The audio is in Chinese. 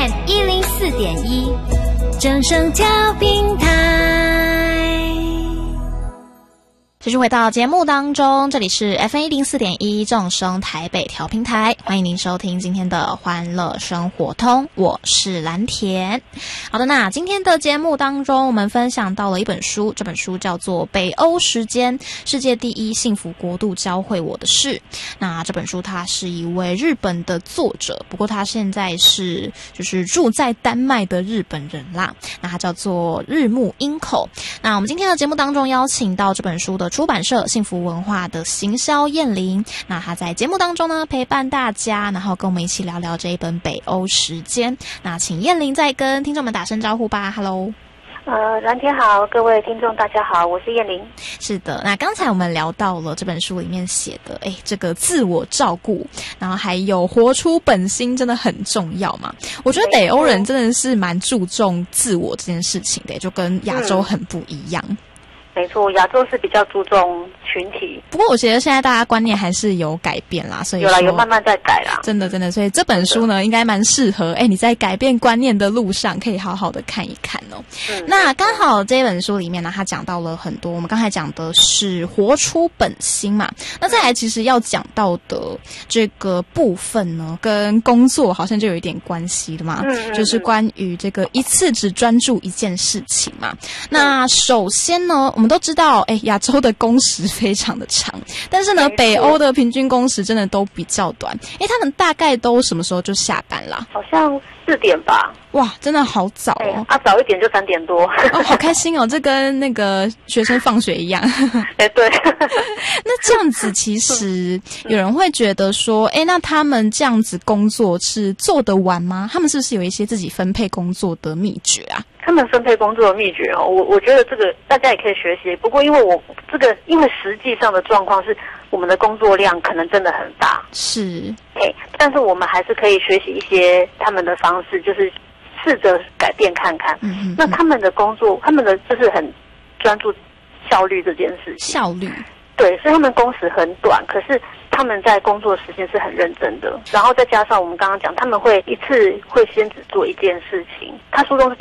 104.1正声调频台。继续回到节目当中，这里是 FM104.1正声台北调频台，欢迎您收听今天的欢乐生活通，我是蓝田。好的，那今天的节目当中，我们分享到了一本书，这本书叫做《北欧时间：世界第一幸福国度教会我的事》。那这本书它是一位日本的作者，不过他现在是就是住在丹麦的日本人啦。那他叫做日木英口。那我们今天的节目当中邀请到这本书的出版社幸福文化的行销燕玲，那他在节目当中呢陪伴大家，然后跟我们一起聊聊这一本《北欧时间》。那请燕玲再跟听众们打声招呼吧。 Hello。 蓝天好，各位听众大家好，我是燕玲。 是的，那刚才我们聊到了这本书里面写的这个自我照顾，然后还有活出本心真的很重要嘛。我觉得北欧人真的是蛮注重自我这件事情的，就跟亚洲很不一样。 没错，亚洲是比较注重群体， 不过我觉得现在大家观念还是有改变啦，所以有慢慢在改啦。真的，所以这本书呢应该蛮适合你在改变观念的路上可以好好的看一看哦。那刚好这本书里面呢，它讲到了很多，我们刚才讲的是活出本心嘛，那再来其实要讲到的这个部分呢，跟工作好像就有一点关系的嘛，就是关于这个一次只专注一件事情嘛。那首先呢，我们都知道亚洲的工时非常的长，但是呢北欧的平均工时真的都比较短。他们大概都什么时候就下班啦？ 好像4点吧。 哇，真的好早哦。 早一点就3点多。 好开心哦，这跟那个学生放学一样。 对。 那这样子其实有人会觉得说那他们这样子工作是做得完吗？他们是不是有一些自己分配工作的秘诀啊？ 他们分配工作的秘诀我觉得这个大家也可以学习。不过因为实际上的状况是我们的工作量可能真的很大， 是但是我们还是可以学习一些他们的方式，就是试着改变看看。那他们的工作，他们的就是很专注效率这件事情。效率。对，所以他们工时很短，可是他们在工作时间是很认真的。然后再加上我们刚刚讲，他们会一次会先只做一件事情。他书中是